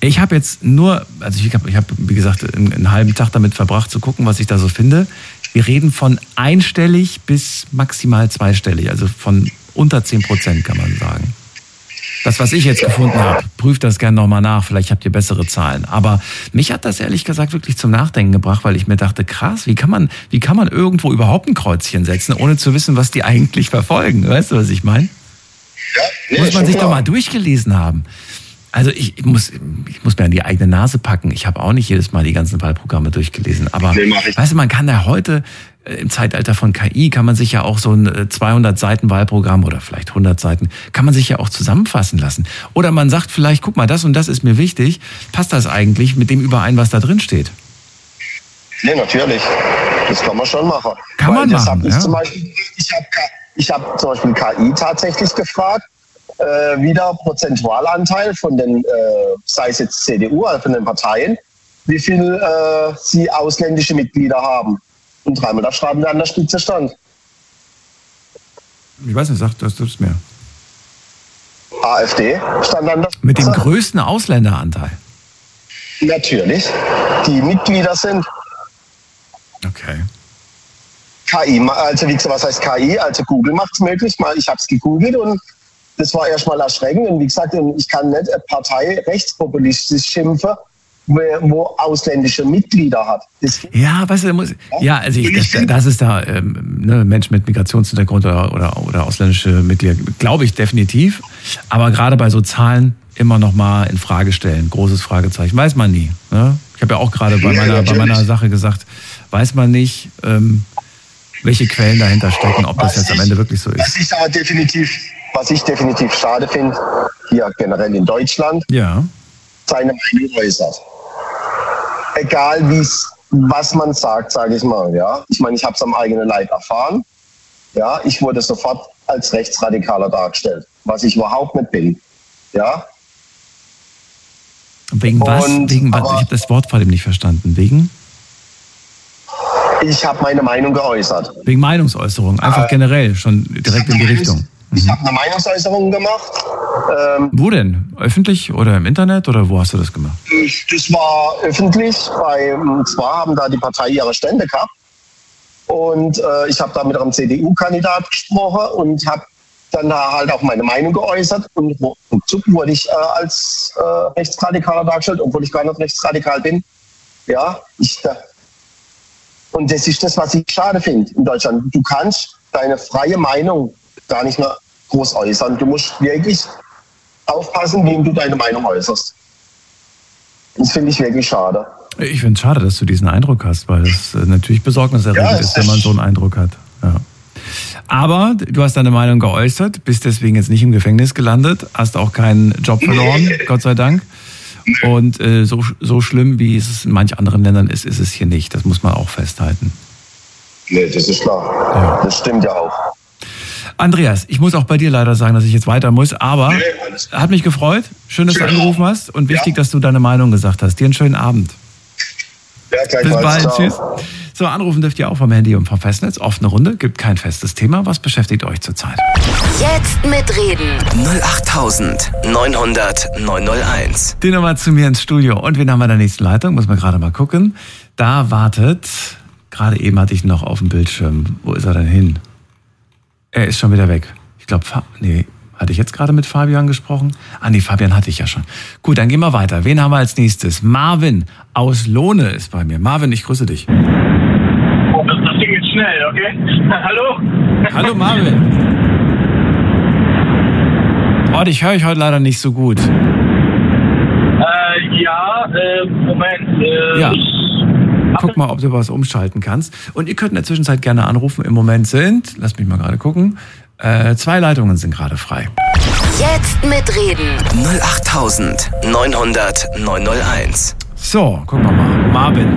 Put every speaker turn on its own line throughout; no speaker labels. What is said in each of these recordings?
Ich habe jetzt nur, also ich hab, wie gesagt, einen halben Tag damit verbracht zu gucken, was ich da so finde. Wir reden von einstellig bis maximal zweistellig, also von unter 10% kann man sagen. Das, was ich jetzt gefunden habe, prüft das gerne nochmal nach, vielleicht habt ihr bessere Zahlen. Aber mich hat das ehrlich gesagt wirklich zum Nachdenken gebracht, weil ich mir dachte, krass, wie kann man irgendwo überhaupt ein Kreuzchen setzen, ohne zu wissen, was die eigentlich verfolgen? Weißt du, was ich meine?
Ja, nee,
muss man sich doch mal durchgelesen haben. Also ich muss mir an die eigene Nase packen. Ich habe auch nicht jedes Mal die ganzen Wahlprogramme durchgelesen. Aber weißt du, man kann ja heute im Zeitalter von KI kann man sich ja auch so ein 200 Seiten Wahlprogramm oder vielleicht 100 Seiten, kann man sich ja auch zusammenfassen lassen. Oder man sagt vielleicht, guck mal, das und das ist mir wichtig. Passt das eigentlich mit dem überein, was da drin steht?
Nee, natürlich. Das kann man schon machen.
Kann man machen, ja.
Ich habe zum Beispiel KI tatsächlich gefragt, wie der Prozentualanteil von den, sei es jetzt CDU, also von den Parteien, wie viel sie ausländische Mitglieder haben. Und dreimal da schreiben wir an der Spitze stand.
Ich weiß nicht, sag das mir.
AfD stand an der Spitze.
Mit dem größten Ausländeranteil?
Natürlich. Die Mitglieder sind.
Okay.
KI, also wie gesagt, was heißt KI? Also Google macht es möglich. Ich habe es gegoogelt und das war erstmal erschreckend. Und wie gesagt, ich kann nicht eine Partei rechtspopulistisch schimpfen, wo ausländische Mitglieder hat.
Ja, weißt du, das ist da Mensch mit Migrationshintergrund oder ausländische Mitglieder, glaube ich definitiv. Aber gerade bei so Zahlen immer noch mal in Frage stellen, großes Fragezeichen, weiß man nie. Ne? Ich habe ja auch gerade bei meiner Sache gesagt, weiß man nicht, welche Quellen dahinter stecken, ob das jetzt am Ende wirklich so ist.
Was ich definitiv schade finde, hier generell in Deutschland, seine Meinung äußert. Egal was man sagt, sage ich mal. Ja? Ich meine, ich habe es am eigenen Leib erfahren. Ja? Ich wurde sofort als Rechtsradikaler dargestellt, was ich überhaupt nicht bin. Ja?
Wegen was? Ich habe das Wort vor dem nicht verstanden. Wegen?
Ich habe meine Meinung geäußert.
Wegen Meinungsäußerung, einfach generell, schon direkt in die Richtung.
Ich habe eine Meinungsäußerung gemacht.
Wo denn? Öffentlich oder im Internet oder wo hast du das gemacht?
Das war öffentlich. Zwar haben da die Partei ihre Stände gehabt. Und ich habe da mit einem CDU-Kandidat gesprochen und habe dann da halt auch meine Meinung geäußert. Und ruckzuck wurde ich als Rechtsradikaler dargestellt, obwohl ich gar nicht rechtsradikal bin. Ja, und das ist das, was ich schade finde in Deutschland. Du kannst deine freie Meinung gar nicht mehr groß äußern. Du musst wirklich aufpassen, wem du deine Meinung äußerst. Das finde ich wirklich schade.
Ich finde es schade, dass du diesen Eindruck hast, weil es natürlich besorgniserregend ist, wenn man so einen Eindruck hat. Ja. Aber du hast deine Meinung geäußert, bist deswegen jetzt nicht im Gefängnis gelandet, hast auch keinen Job verloren, Gott sei Dank. Und so schlimm, wie es in manch anderen Ländern ist, ist es hier nicht. Das muss man auch festhalten.
Nee, das ist klar. Ja. Das stimmt ja auch.
Andreas, ich muss auch bei dir leider sagen, dass ich jetzt weiter muss, aber hat mich gefreut. Schön, dass du angerufen hast und wichtig, dass du deine Meinung gesagt hast. Dir einen schönen Abend.
Ja, gleichfalls.
Bis bald. Tschüss. So, anrufen dürft ihr auch vom Handy und vom Festnetz. Offene Runde, gibt kein festes Thema. Was beschäftigt euch zurzeit?
Jetzt mitreden.
08900 901.
Die Nummer zu mir ins Studio. Und wen haben wir in der nächsten Leitung? Muss man gerade mal gucken. Da wartet, gerade eben hatte ich ihn noch auf dem Bildschirm. Wo ist er denn hin? Er ist schon wieder weg. Ich glaube, hatte ich jetzt gerade mit Fabian gesprochen? Fabian hatte ich ja schon. Gut, dann gehen wir weiter. Wen haben wir als nächstes? Marvin aus Lohne ist bei mir. Marvin, ich grüße dich.
Oh, das ging jetzt schnell, okay? Hallo?
Hallo Marvin. Oh, ich höre euch heute leider nicht so gut.
Moment.
Ja. Guck mal, ob du was umschalten kannst. Und ihr könnt in der Zwischenzeit gerne anrufen. Im Moment lass mich mal gerade gucken, 2 Leitungen sind gerade frei.
Jetzt mitreden.
08900 901.
So, gucken wir mal. Marvin.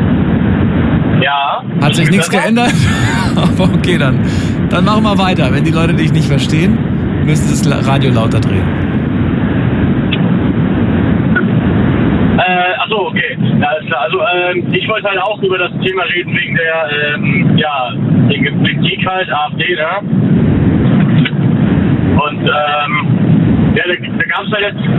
Ja.
Hat sich nichts geändert? Aber okay, dann machen wir weiter. Wenn die Leute dich nicht verstehen, müssen sie das Radio lauter drehen.
Achso, okay. Ja, alles klar. Also, ich wollte halt auch über das Thema reden wegen der, wegen Politik halt, AfD, ne? Und, da gab es halt jetzt